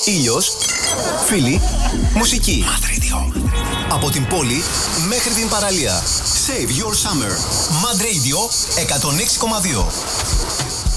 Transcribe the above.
Ήλιος, φίλοι, μουσική. Mad Radio. Από την πόλη μέχρι την παραλία. Save your summer. Mad Radio 106,2.